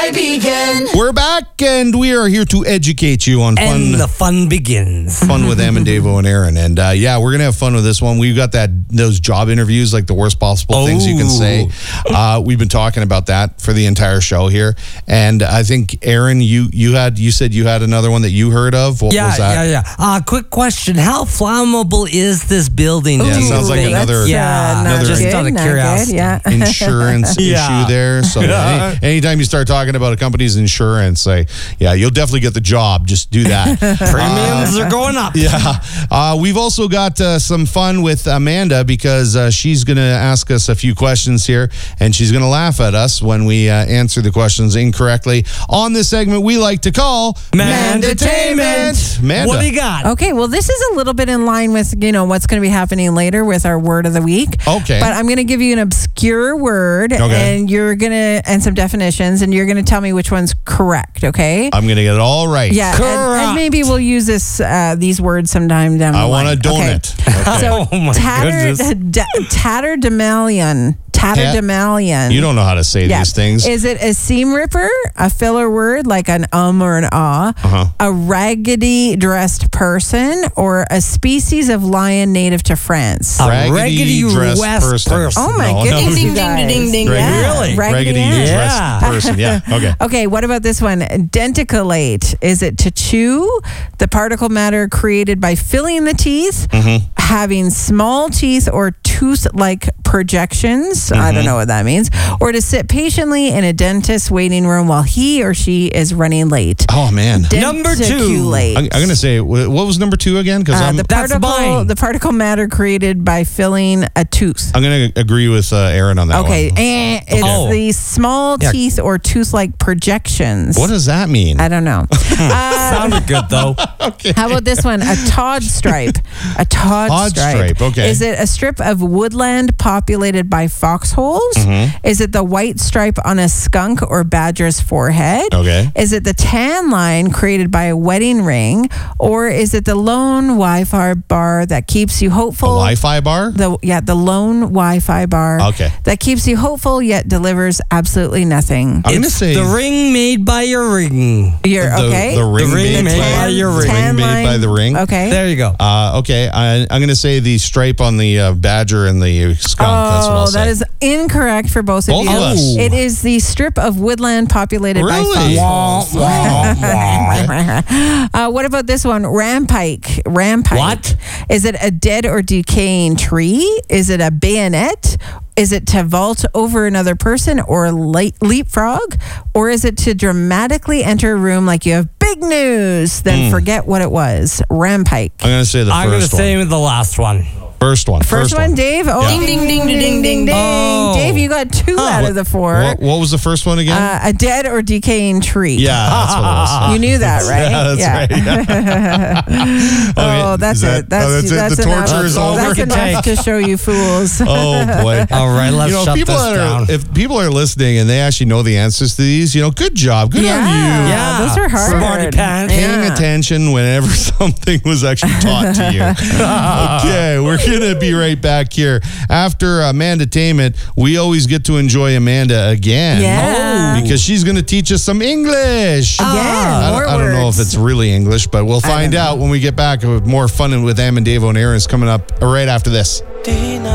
I begin. We're back, and we are here to educate you on fun. And the fun begins. Fun with Amandavo and Aaron. And yeah, we're going to have fun with this one. We've got those job interviews, like the worst possible things you can say. We've been talking about that for the entire show here. And I think, Aaron, you said you had another one that you heard of. What was that? Yeah. Quick question. How flammable is this building? Yeah, sounds like another just out of curiosity. Insurance issue there. So anytime you start talking about a company's insurance, you'll definitely get the job. Just do that. Premiums are going up. Yeah. We've also got some fun with Amanda because she's going to ask us a few questions here, and she's going to laugh at us when we answer the questions incorrectly on this segment we like to call Mandatainment. Manda. What do you got? Okay, well, this is a little bit in line with, what's going to be happening later with our word of the week. Okay. But I'm going to give you an obscure word, and some definitions, and you're going to tell me which one's correct, okay? I'm going to get it all right. Yeah, and maybe we'll use these words sometime down the line. I want a donut. Okay. So, oh my goodness. Tatterdemalion. You don't know how to say these things. Is it a seam ripper, a filler word like an or an a raggedy dressed person, or a species of lion native to France? A raggedy dressed person. Oh my goodness, ding, ding, ding, ding. Really? Raggedy dressed person. Yeah. Okay. Okay, what about this one? Denticulate. Is it to chew? The particle matter created by filling the teeth, having small teeth or tooth-like projections. I don't know what that means. Or to sit patiently in a dentist's waiting room while he or she is running late. Oh, man. Number 2. I'm going to say, what was number 2 again? Because the particle matter created by filling a tooth. I'm going to agree with Aaron on that one. Okay. It's the small teeth or tooth-like projections. What does that mean? I don't know. Sounded good, though. Okay. How about this one? A Todd stripe. A Todd stripe. Okay. Is it a strip of woodland populated by foxholes? Is it the white stripe on a skunk or badger's forehead? Okay. Is it the tan line created by a wedding ring? Or is it the lone Wi-Fi bar that keeps you hopeful? A Wi-Fi bar? The lone Wi-Fi bar. Okay. That keeps you hopeful yet delivers absolutely nothing. I'm going to say the ring made by your ring. You're okay. The ring made by your ring. Ring made by the ring. Okay. There you go. Okay. I'm going to say the stripe on the badger and the skunk. That's what I'll say. That is incorrect for both of you. Both of us. It is the strip of woodland populated by foxholes. What about this one? Rampike. What? Is it a dead or decaying tree? Is it a bayonet? Is it to vault over another person or leapfrog? Or is it to dramatically enter a room like you have big news, then forget what it was? Rampike. I'm going to say the first one. I'm going to say the last one. First one. First one, Dave? Oh, Ding, ding, ding, ding, ding, ding. Oh. Dave, you got 2 out of the 4. What was the first one again? A dead or decaying tree. Yeah, that's what it was. You knew that, right? Yeah, that's right. Oh, that's it. That's it. The torture is over. That's enough to show you fools. Oh, boy. All right, let's shut this down. If people are listening and they actually know the answers to these, good job. Good on you. Yeah, those are hard. Smarty pants. Paying attention whenever something was actually taught to you. Okay, we're going to be right back here. After Mandatainment, we always get to enjoy Amanda again. Yeah. Because she's going to teach us some English. Again, I don't know if it's really English, but we'll find out when we get back with more fun with Amandavo and Aaron is coming up right after this.